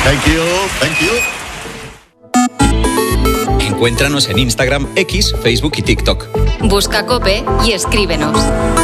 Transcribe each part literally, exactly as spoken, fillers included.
Thank you, thank you. Encuéntranos en Instagram, X, Facebook y TikTok. Busca COPE y escríbenos.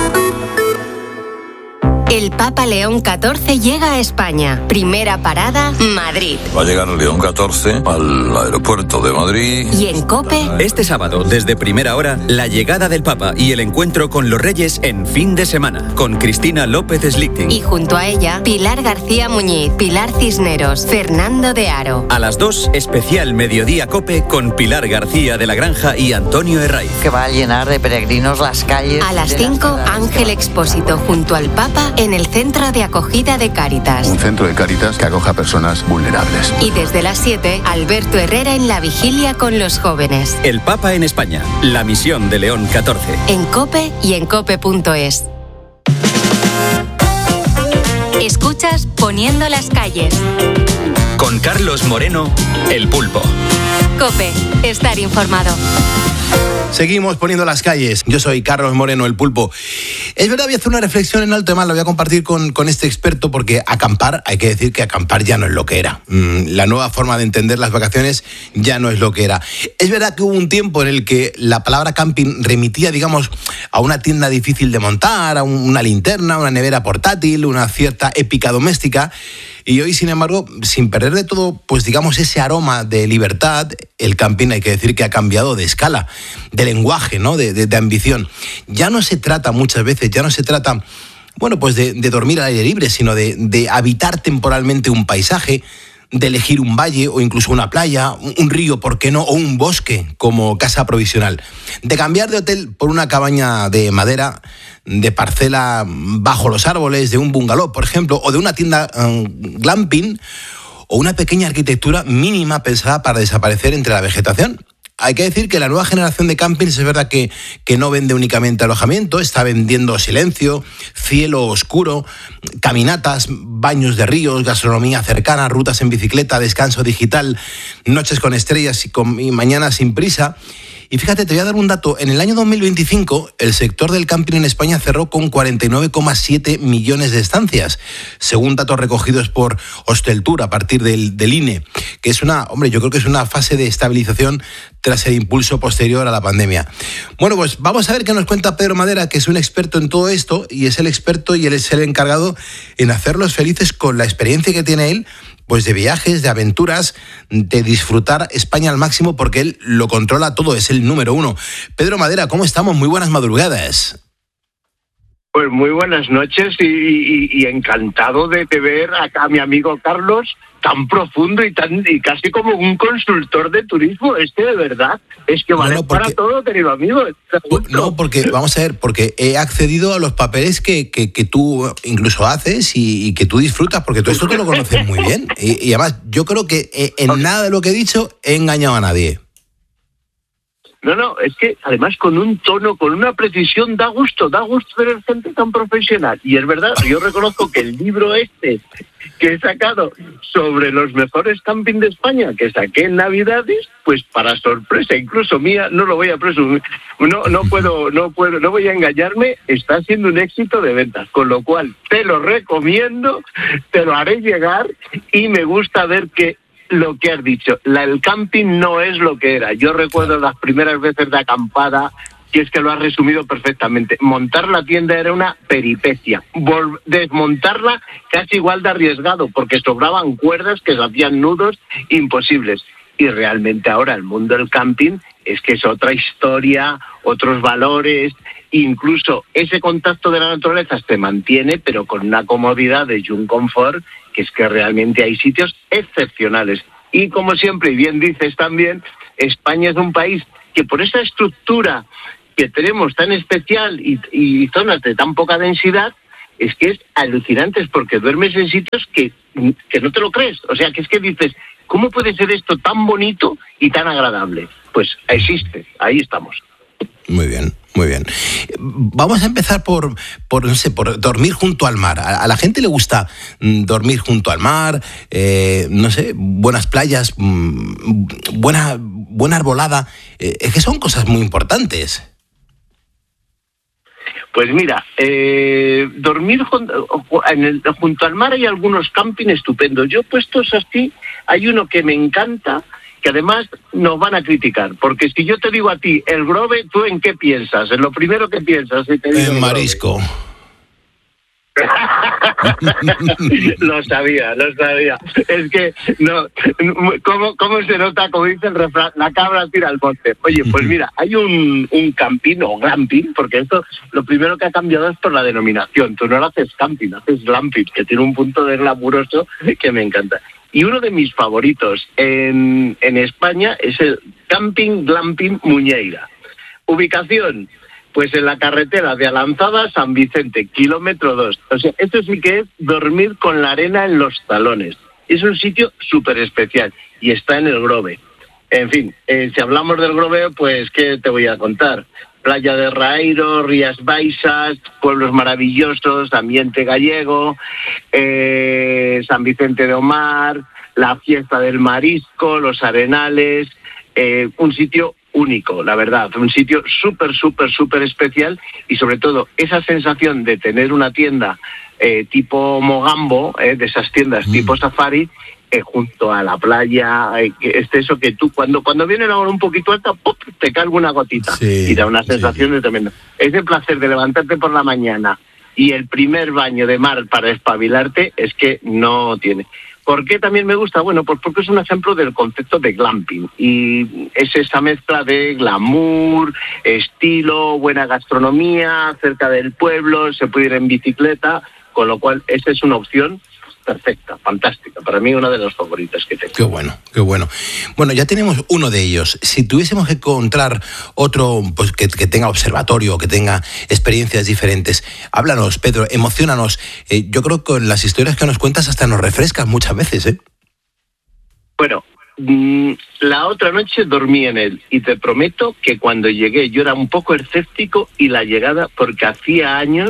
El Papa León catorce llega a España. Primera parada, Madrid. Va a llegar León catorce al aeropuerto de Madrid. Y en COPE... Este sábado, desde primera hora, la llegada del Papa y el encuentro con los Reyes en fin de semana. Con Cristina López Slichting. Y junto a ella, Pilar García Muñiz, Pilar Cisneros, Fernando de Aro. A las dos, especial Mediodía COPE con Pilar García de la Granja y Antonio Herraiz. Que va a llenar de peregrinos las calles. A las cinco, Ángel Expósito junto al Papa en el Centro de Acogida de Cáritas. Un centro de Cáritas que acoja a personas vulnerables. Y desde las siete, Alberto Herrera en la vigilia con los jóvenes. El Papa en España, la misión de León catorce. En COPE y en cope punto es. Escuchas Poniendo las calles. Con Carlos Moreno, El Pulpo. COPE, estar informado. Seguimos poniendo las calles. Yo soy Carlos Moreno, El Pulpo. Es verdad, voy a hacer una reflexión en alto, además la voy a compartir con, con este experto, porque acampar, hay que decir que acampar ya no es lo que era. Mm, la nueva forma de entender las vacaciones ya no es lo que era. Es verdad que hubo un tiempo en el que la palabra camping remitía, digamos, a una tienda difícil de montar, a un, una linterna, una nevera portátil, una cierta épica doméstica. Y hoy, sin embargo, sin perder de todo, pues digamos, ese aroma de libertad, el camping hay que decir que ha cambiado de escala, de lenguaje, ¿no? De, de, de ambición. Ya no se trata muchas veces, ya no se trata, bueno, pues de, de dormir al aire libre, sino de, de habitar temporalmente un paisaje, de elegir un valle o incluso una playa, un, un río, ¿por qué no? O un bosque como casa provisional. De cambiar de hotel por una cabaña de madera, de parcela bajo los árboles, de un bungalow, por ejemplo, o de una tienda um, glamping, o una pequeña arquitectura mínima pensada para desaparecer entre la vegetación. Hay que decir que la nueva generación de campings es verdad que, que no vende únicamente alojamiento, está vendiendo silencio, cielo oscuro, caminatas, baños de ríos, gastronomía cercana, rutas en bicicleta, descanso digital, noches con estrellas y, con, y mañanas sin prisa. Y fíjate, te voy a dar un dato. En el año dos mil veinticinco, el sector del camping en España cerró con cuarenta y nueve coma siete millones de estancias, según datos recogidos por Hosteltour a partir del, del I N E, que es una, hombre, yo creo que es una fase de estabilización tras el impulso posterior a la pandemia. Bueno, pues vamos a ver qué nos cuenta Pedro Madera, que es un experto en todo esto, y es el experto y él es el encargado en hacerlos felices con la experiencia que tiene él, pues de viajes, de aventuras, de disfrutar España al máximo, porque él lo controla todo, es el número uno. Pedro Madera, ¿cómo estamos? Muy buenas madrugadas. Pues muy buenas noches y, y, y encantado de, de ver a, a mi amigo Carlos tan profundo y tan y casi como un consultor de turismo. Es que de verdad, es que vale no, no, porque, para todo, querido amigo. No, porque, vamos a ver, porque he accedido a los papeles que, que, que tú incluso haces y, y que tú disfrutas, porque todo esto te lo conoces muy bien. Y, y además, yo creo que en okay. nada de lo que he dicho he engañado a nadie. No, no, es que además con un tono, con una precisión, da gusto, da gusto ver gente tan profesional. Y es verdad, yo reconozco que el libro este que he sacado sobre los mejores camping de España, que saqué en Navidades, pues para sorpresa incluso mía, no lo voy a presumir, no, no puedo, no puedo, no voy a engañarme, está siendo un éxito de ventas, con lo cual te lo recomiendo, te lo haré llegar y me gusta ver que lo que has dicho, la, el camping no es lo que era. Yo recuerdo las primeras veces de acampada, que es que lo has resumido perfectamente. Montar la tienda era una peripecia. Vol- desmontarla casi igual de arriesgado, porque sobraban cuerdas que se hacían nudos imposibles. Y realmente ahora el mundo del camping es que es otra historia, otros valores, incluso ese contacto de la naturaleza se mantiene, pero con una comodidad y un confort, que es que realmente hay sitios excepcionales. Y como siempre, y bien dices también, España es un país que por esa estructura que tenemos tan especial y, y zonas de tan poca densidad, es que es alucinante, es porque duermes en sitios que, que no te lo crees. O sea, que es que dices, ¿cómo puede ser esto tan bonito y tan agradable? Pues existe, ahí estamos. Muy bien, muy bien. Vamos a empezar por, por no sé, por dormir junto al mar. A, a la gente le gusta mm, dormir junto al mar, eh, no sé, buenas playas, mm, buena, buena arbolada. Eh, es que son cosas muy importantes. Pues mira, eh, dormir junto, en el, junto al mar hay algunos camping estupendos. Yo puestos así, hay uno que me encanta, que además nos van a criticar, porque si yo te digo a ti el Grove, ¿tú en qué piensas? En lo primero que piensas. Si te digo en marisco. Lo sabía, lo sabía. Es que, no, ¿cómo, cómo se nota, como dice el refrán, la cabra tira al monte? Oye, pues mira, hay un, un camping o glamping, porque esto lo primero que ha cambiado es por la denominación. Tú no lo haces camping, haces glamping, que tiene un punto de glamuroso que me encanta. Y uno de mis favoritos en, en España es el Camping Glamping Muñeira. Ubicación, pues en la carretera de Alanzada a San Vicente, kilómetro dos. O sea, esto sí que es dormir con la arena en los talones. Es un sitio súper especial y está en el Grove. En fin, eh, si hablamos del Grove, pues, ¿qué te voy a contar? Playa de Raeiro, Rías Baixas, pueblos maravillosos, ambiente gallego, eh, San Vicente de Omar, la fiesta del marisco, los arenales, eh, un sitio único, la verdad, un sitio súper, súper, súper especial y sobre todo esa sensación de tener una tienda eh, tipo Mogambo, eh, de esas tiendas mm. tipo safari, eh, junto a la playa, eh, que es eso que tú cuando cuando viene la hora un poquito alta, ¡pop!, te cae alguna gotita sí, y da una sensación sí. de tremendo. Ese placer de levantarte por la mañana y el primer baño de mar para espabilarte es que no tiene. ¿Por qué también me gusta? Bueno, pues porque es un ejemplo del concepto de glamping y es esa mezcla de glamour, estilo, buena gastronomía, cerca del pueblo, se puede ir en bicicleta, con lo cual esa es una opción perfecta, fantástica. Para mí una de las favoritas que tengo. Qué bueno, qué bueno. Bueno, ya tenemos uno de ellos. Si tuviésemos que encontrar otro pues que, que tenga observatorio, que tenga experiencias diferentes, háblanos, Pedro, emociónanos. Eh, yo creo que con las historias que nos cuentas hasta nos refrescas muchas veces, ¿eh? Bueno, mmm, la otra noche dormí en él y te prometo que cuando llegué yo era un poco escéptico y la llegada, porque hacía años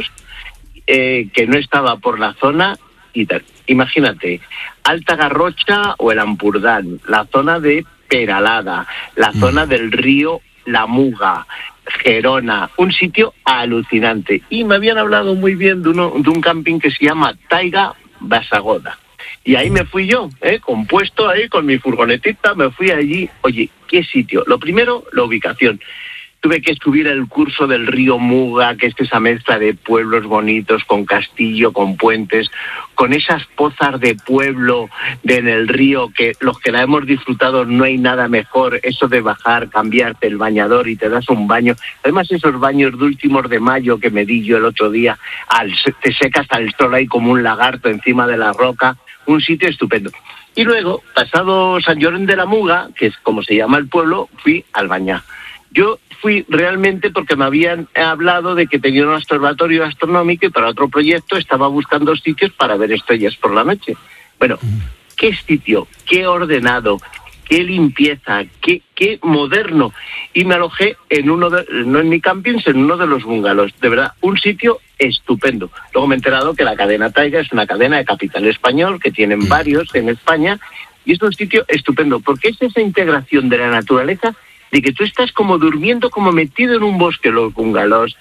eh, que no estaba por la zona y tal. Imagínate, Alta Garrocha o el Ampurdán, la zona de Peralada, la mm. zona del río La Muga, Gerona, un sitio alucinante. Y me habían hablado muy bien de, uno, de un camping que se llama Taiga Basagoda. Y ahí me fui yo, ¿eh? compuesto ahí con mi furgonetita, me fui allí. Oye, ¿qué sitio? Lo primero, la ubicación. Tuve que subir el curso del río Muga, que es esa mezcla de pueblos bonitos, con castillo, con puentes, con esas pozas de pueblo de en el río, que los que la hemos disfrutado no hay nada mejor, eso de bajar, cambiarte el bañador y te das un baño. Además, esos baños de últimos de mayo que me di yo el otro día, al, te secas al sol ahí como un lagarto encima de la roca, un sitio estupendo. Y luego, pasado San Llorén de la Muga, que es como se llama el pueblo, fui al Bañá. Yo fui realmente porque me habían hablado de que tenía un observatorio astronómico y para otro proyecto estaba buscando sitios para ver estrellas por la noche. Bueno, qué sitio, qué ordenado, qué limpieza, qué, qué moderno. Y me alojé en uno de, no en mi camping, sino en uno de los bungalows. De verdad, un sitio estupendo. Luego me he enterado que la cadena Taiga es una cadena de capital español, que tienen varios en España, y es un sitio estupendo, porque es esa integración de la naturaleza, de que tú estás como durmiendo, como metido en un bosque, los bungalows,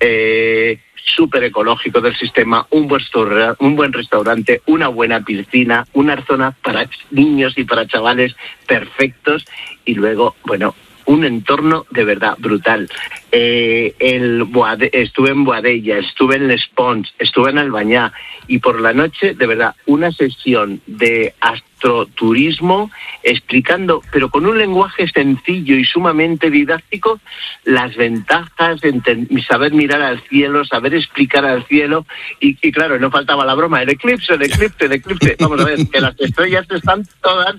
eh, súper ecológico del sistema, un buen, un buen restaurante, una buena piscina, una zona para niños y para chavales perfectos, y luego, bueno, un entorno de verdad brutal. Eh, el Boade, estuve en Boadella, estuve en Les Ponts, estuve en Albanyà, y por la noche, de verdad, una sesión de astroturismo explicando, pero con un lenguaje sencillo y sumamente didáctico, las ventajas de saber mirar al cielo, saber explicar al cielo, y, y claro, no faltaba la broma, el eclipse, el eclipse, el eclipse. Vamos a ver, que las estrellas están todas,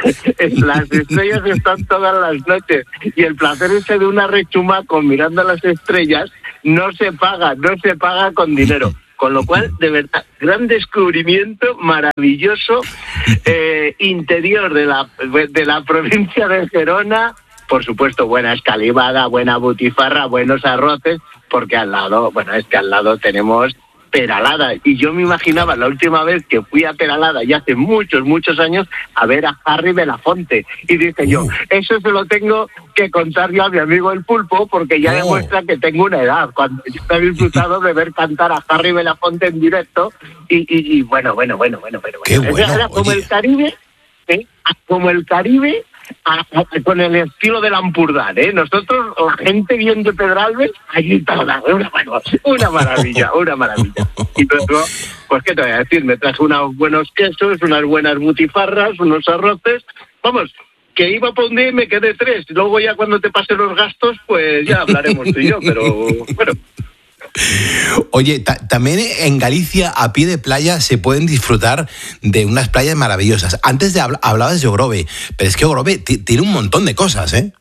las estrellas están todas las noches, y el placer ese de una rechuma con mirando las estrellas no se paga, no se paga con dinero. Con lo cual, de verdad, gran descubrimiento maravilloso, eh, interior de la, de la provincia de Gerona. Por supuesto, buena escalivada, buena butifarra, buenos arroces, porque al lado, bueno, es que al lado tenemos Peralada, y yo me imaginaba la última vez que fui a Peralada, ya hace muchos, muchos años, a ver a Harry Belafonte, y dije yo, eso se lo tengo que contar yo a mi amigo el Pulpo, porque ya oh. demuestra que tengo una edad, cuando yo he disfrutado de ver cantar a Harry Belafonte en directo, y, y, y bueno, bueno, bueno, bueno, bueno, Qué bueno, era como oye. el Caribe, ¿eh? como el Caribe, A, a, con el estilo del Ampurdán, ¿eh? Nosotros, la gente viendo Pedralbes, allí toda, una, una maravilla, una maravilla. Y luego, pues qué te voy a decir, me traje unos buenos quesos, unas buenas butifarras, unos arroces, vamos, que iba por un día y me quedé tres. Luego ya cuando te pase los gastos, pues ya hablaremos tú y yo, pero bueno. Oye, ta- también en Galicia, a pie de playa, se pueden disfrutar de unas playas maravillosas. Antes de habl- hablabas de Ogrove, pero es que Ogrove t- tiene un montón de cosas, ¿eh?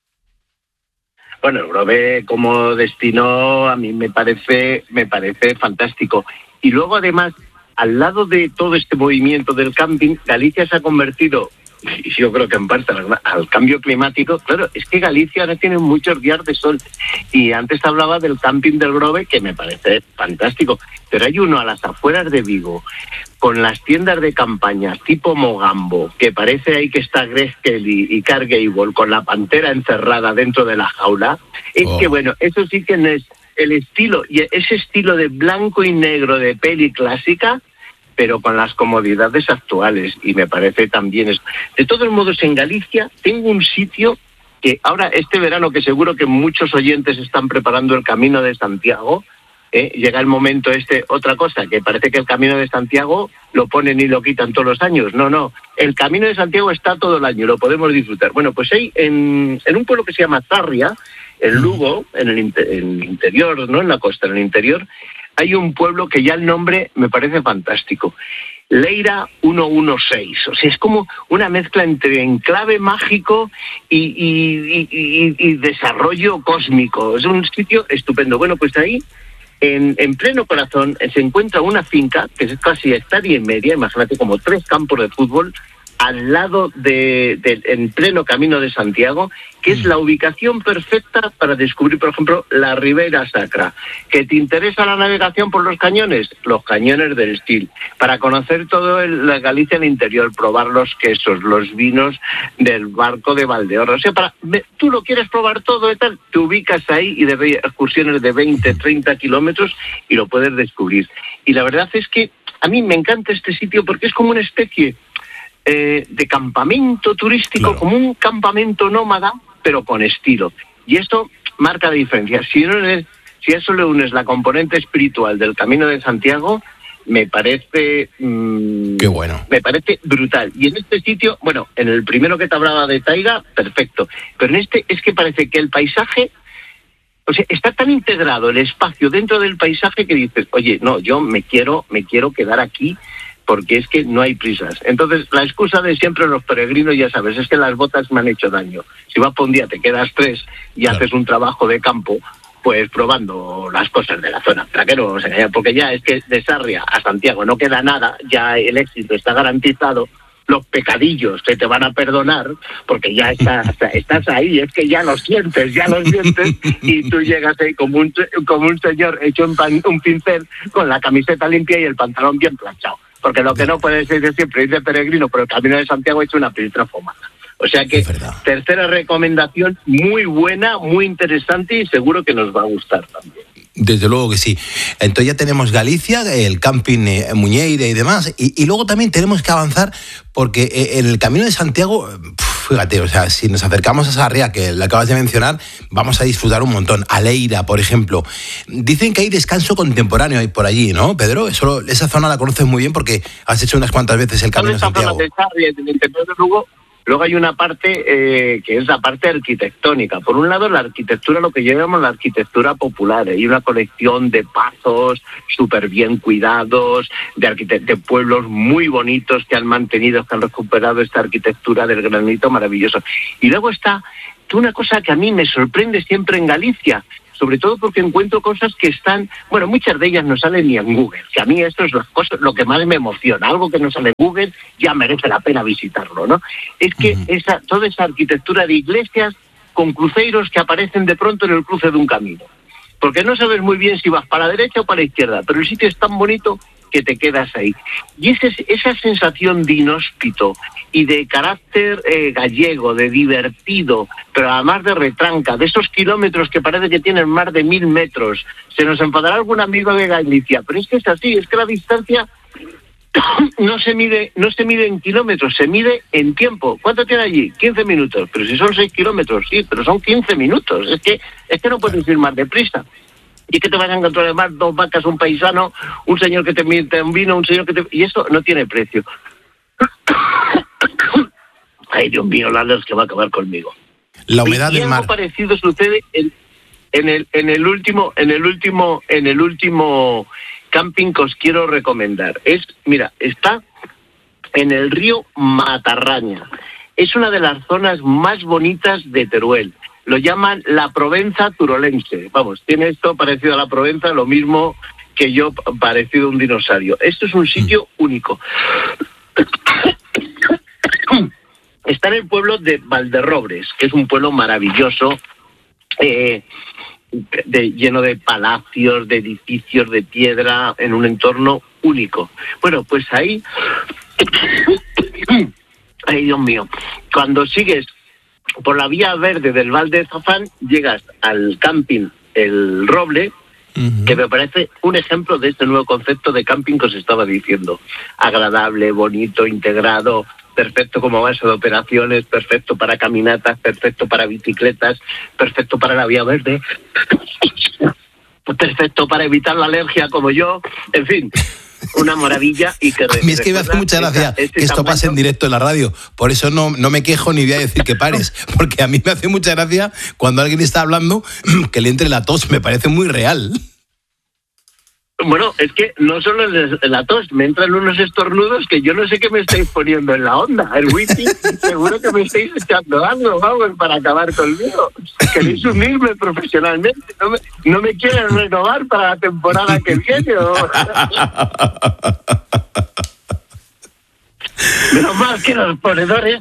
Bueno, Ogrove como destino a mí me parece, me parece fantástico. Y luego además, al lado de todo este movimiento del camping, Galicia se ha convertido, y yo creo que en parte al, al cambio climático, claro, es que Galicia ahora tiene muchos días de sol. Y antes hablaba del camping del Grove, que me parece fantástico, pero hay uno a las afueras de Vigo, con las tiendas de campaña tipo Mogambo, que parece ahí que está Greg Kelly y Clark Gable con la pantera encerrada dentro de la jaula. Es oh. que bueno, eso sí que no es el estilo, y ese estilo de blanco y negro de peli clásica, pero con las comodidades actuales, y me parece también eso. De todos modos, en Galicia tengo un sitio que ahora, este verano, que seguro que muchos oyentes están preparando el Camino de Santiago, ¿eh? llega el momento este, otra cosa, que parece que el Camino de Santiago lo ponen y lo quitan todos los años. No, no, el Camino de Santiago está todo el año, lo podemos disfrutar. Bueno, pues hay en, en un pueblo que se llama Zarria, en Lugo, en el, inter, en el interior, no en la costa, en el interior, hay un pueblo que ya el nombre me parece fantástico. Leira ciento dieciséis. O sea, es como una mezcla entre enclave mágico y, y, y, y desarrollo cósmico. Es un sitio estupendo. Bueno, pues ahí, en, en pleno corazón, se encuentra una finca que es casi hectárea y media, imagínate, como tres campos de fútbol, al lado de, de, en pleno Camino de Santiago, que es la ubicación perfecta para descubrir, por ejemplo, la Ribera Sacra. ¿Que te interesa la navegación por los cañones? Los cañones del Estil. Para conocer todo el, la Galicia al interior, probar los quesos, los vinos del barco de Valdeorras. O sea, para, tú lo quieres probar todo y tal, te ubicas ahí y de excursiones de veinte, treinta kilómetros y lo puedes descubrir. Y la verdad es que a mí me encanta este sitio porque es como una especie Eh, de campamento turístico, claro, como un campamento nómada, pero con estilo. Y esto marca la diferencia. Si, no es, si a eso le unes la componente espiritual del Camino de Santiago, me parece mmm, qué bueno. Me parece brutal. Y en este sitio, bueno, en el primero que te hablaba de Taiga, perfecto. Pero en este es que parece que el paisaje, o sea, está tan integrado el espacio dentro del paisaje que dices, oye, no, yo me quiero, me quiero quedar aquí, porque es que no hay prisas. Entonces, la excusa de siempre los peregrinos, ya sabes, es que las botas me han hecho daño. Si vas por un día, te quedas tres y claro, haces un trabajo de campo, pues probando las cosas de la zona. ¿Para qué no? O sea, porque ya es que de Sarria a Santiago no queda nada, ya el éxito está garantizado. Los pecadillos que te van a perdonar, porque ya estás, estás ahí, es que ya lo sientes, ya lo sientes, y tú llegas ahí como un, como un señor hecho un, pan, un pincel, con la camiseta limpia y el pantalón bien planchado. Porque lo que no puede ser es siempre ir de peregrino, pero el Camino de Santiago ha hecho una piltra fumada. O sea que, tercera recomendación, muy buena, muy interesante y seguro que nos va a gustar también. Desde luego que sí. Entonces ya tenemos Galicia, el camping eh, Muñeira y demás, y, y luego también tenemos que avanzar porque eh, en el Camino de Santiago, pf, fíjate, o sea, si nos acercamos a Sarria, que la acabas de mencionar, vamos a disfrutar un montón. A Leira, por ejemplo. Dicen que hay descanso contemporáneo ahí por allí, ¿no, Pedro? Eso, esa zona la conoces muy bien porque has hecho unas cuantas veces el Camino de Santiago. De Sarria, en el interior de Lugo, luego hay una parte eh, que es la parte arquitectónica. Por un lado, la arquitectura, lo que llamamos la arquitectura popular. Hay una colección de pazos súper bien cuidados, de, arquite- de pueblos muy bonitos que han mantenido, que han recuperado esta arquitectura del granito maravilloso. Y luego está una cosa que a mí me sorprende siempre en Galicia, sobre todo porque encuentro cosas que están, bueno, muchas de ellas no salen ni en Google, que a mí esto es las cosas, lo que más me emociona, algo que no sale en Google ya merece la pena visitarlo, ¿no? Es que uh-huh. esa, toda esa arquitectura de iglesias con cruceros que aparecen de pronto en el cruce de un camino. porque no sabes muy bien si vas para la derecha o para la izquierda, pero el sitio es tan bonito que te quedas ahí. Y ese, esa sensación de inhóspito y de carácter eh, gallego, de divertido, pero además de retranca, de esos kilómetros que parece que tienen más de mil metros. Se nos enfadará algún amigo de Galicia, pero es que es así, es que la distancia no se mide no se mide en kilómetros, se mide en tiempo. ¿Cuánto tiene allí? quince minutos. Pero si son seis kilómetros, sí, pero son quince minutos. Es que, es que no puedes ir más deprisa. Y que te vas a encontrar además dos vacas, un paisano, un señor que te miente un vino, un señor que te... Y eso no tiene precio. Ay, Dios mío, Landers, que va a acabar conmigo. La humedad y del mar. Algo parecido sucede en, en el en el último en el último en el último camping que os quiero recomendar. Es, mira, está en el río Matarraña. Es una de las zonas más bonitas de Teruel. Lo llaman la Provenza turolense. Vamos, tiene esto parecido a la Provenza, lo mismo que yo, parecido a un dinosaurio. Esto es un sitio único. Está en el pueblo de Valderrobres, que es un pueblo maravilloso, eh, de, lleno de palacios, de edificios de piedra, en un entorno único. Bueno, pues ahí... Ay, Dios mío. Cuando sigues por la vía verde del Val de Zafán, llegas al camping El Roble, uh-huh. que me parece un ejemplo de este nuevo concepto de camping que os estaba diciendo. Agradable, bonito, integrado, perfecto como base de operaciones, perfecto para caminatas, perfecto para bicicletas, perfecto para la vía verde, perfecto para evitar la alergia como yo, en fin... Una maravilla y que... A mí es que me hace mucha gracia esa, que esto pase en directo en la radio. Por eso no, no me quejo ni voy a decir que pares. Porque a mí me hace mucha gracia cuando alguien está hablando que le entre la tos. Me parece muy real. Bueno, es que no solo la tos, me entran unos estornudos que yo no sé qué me estáis poniendo en la onda. El whisky, seguro que me estáis echando algo, vamos, para acabar conmigo. ¿Queréis unirme profesionalmente? ¿No me, no me quieren renovar para la temporada que viene? ¿O? Menos mal que los ponedores...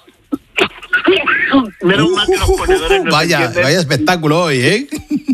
Menos mal que los ponedores no vaya, vaya espectáculo hoy, ¿eh?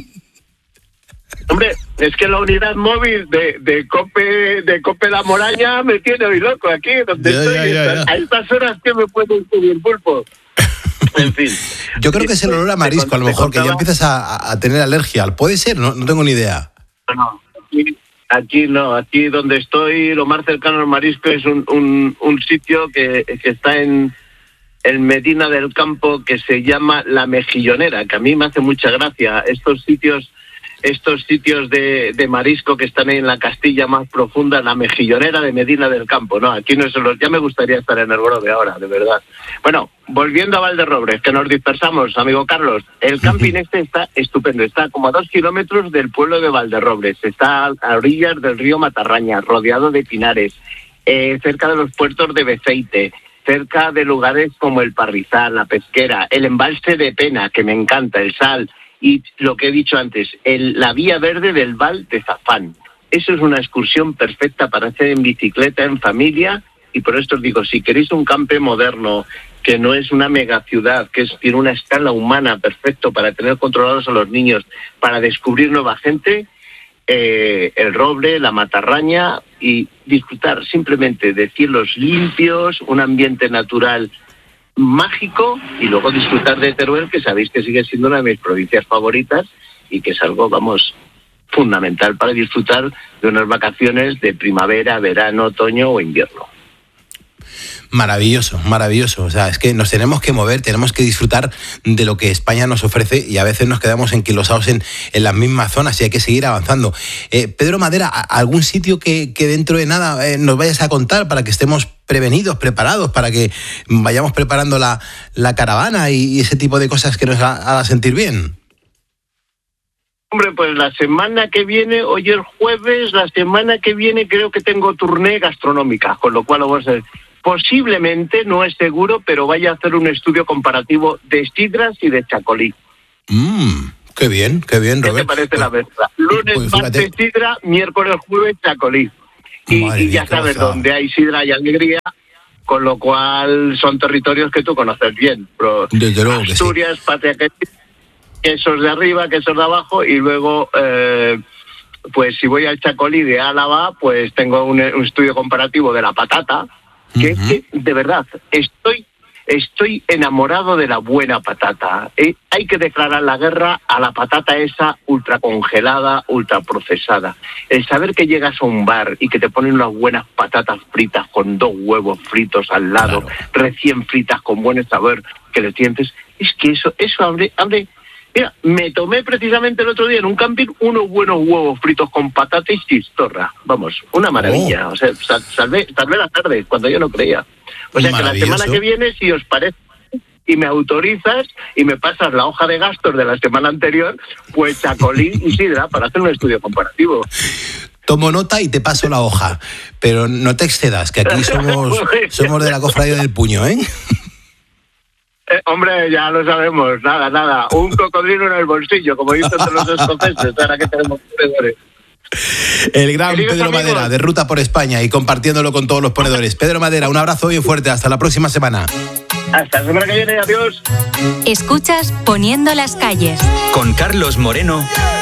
Hombre, es que la unidad móvil de, de Cope de Cope La Moraña me tiene hoy loco aquí, donde ya, estoy. Ya, ya, ya. A estas horas que me pueden subir pulpo. En fin. Yo creo que es el olor a marisco, a lo mejor, que ya empiezas a, a tener alergia. ¿Puede ser? No, no tengo ni idea. No, aquí, aquí no. Aquí donde estoy, lo más cercano al marisco es un, un, un sitio que, que está en, en Medina del Campo, que se llama La Mejillonera, que a mí me hace mucha gracia. Estos sitios... estos sitios de, de marisco que están ahí en la Castilla más profunda, la Mejillonera de Medina del Campo, ¿no? Aquí no se los... Ya me gustaría estar en el Grove ahora, de verdad. Bueno, volviendo a Valderrobres, que nos dispersamos, amigo Carlos. El camping este está estupendo, está como a dos kilómetros del pueblo de Valderrobres, está a orillas del río Matarraña, rodeado de pinares, eh, cerca de los puertos de Beceite, cerca de lugares como el Parrizal, la Pesquera, el embalse de Pena, que me encanta, el Sal... Y lo que he dicho antes, el, la vía verde del Val de Zafán. Eso es una excursión perfecta para hacer en bicicleta, en familia, y por esto os digo, si queréis un campe moderno, que no es una megaciudad, que es, tiene una escala humana perfecto para tener controlados a los niños, para descubrir nueva gente, eh, el Roble, la Matarraña, y disfrutar simplemente de cielos limpios, un ambiente natural mágico, y luego disfrutar de Teruel, que sabéis que sigue siendo una de mis provincias favoritas y que es algo, vamos, fundamental para disfrutar de unas vacaciones de primavera, verano, otoño o invierno. Maravilloso, maravilloso. O sea, es que nos tenemos que mover, tenemos que disfrutar de lo que España nos ofrece y a veces nos quedamos enquilosados en, en las mismas zonas y hay que seguir avanzando. Eh, Pedro Madera, ¿algún sitio que, que dentro de nada eh, nos vayas a contar para que estemos prevenidos, preparados, para que vayamos preparando la, la caravana y, y ese tipo de cosas que nos haga sentir bien? Hombre, pues la semana que viene, hoy es jueves, la semana que viene creo que tengo tournée gastronómica, con lo cual vamos a... Posiblemente, no es seguro, pero vaya a hacer un estudio comparativo de sidras y de chacolí. Mmm, qué bien, qué bien, Robert. ¿Qué te parece pues, la mezcla? Lunes, pues, martes, sidra, miércoles, jueves, chacolí. Y, y ya sabes, donde hay sidra y alegría, con lo cual son territorios que tú conoces bien. Pero desde luego que Asturias, sí. Patria que quesos de arriba, quesos de abajo, y luego, eh, pues si voy al Chacolí de Álava, pues tengo un, un estudio comparativo de la patata, que uh-huh. es que, de verdad, estoy... Estoy enamorado de la buena patata. Eh, hay que declarar la guerra a la patata esa ultracongelada, ultraprocesada. El saber que llegas a un bar y que te ponen unas buenas patatas fritas con dos huevos fritos al lado, claro. recién fritas con buen sabor, que le tientes, es que eso, eso abre, abre. Mira, me tomé precisamente el otro día en un camping unos buenos huevos fritos con patata y chistorra. Vamos, una maravilla. Oh. O sea, sal, salvé, salvé la tarde cuando yo no creía. O sea que la semana que viene, si os parece y me autorizas y me pasas la hoja de gastos de la semana anterior, pues Chacolí y Sidra para hacer un estudio comparativo. Tomo nota y te paso la hoja, pero no te excedas, que aquí somos, somos de la cofradía del puño, ¿eh? Eh, hombre, ya lo sabemos, nada, nada, un cocodrilo en el bolsillo, como dicen los escoceses, ahora que tenemos ponedores. El gran Queridos Pedro amigos. Madera, de ruta por España y compartiéndolo con todos los ponedores. Pedro Madera, un abrazo bien fuerte, hasta la próxima semana. Hasta la semana que viene, adiós. Escuchas Poniendo las calles. Con Carlos Moreno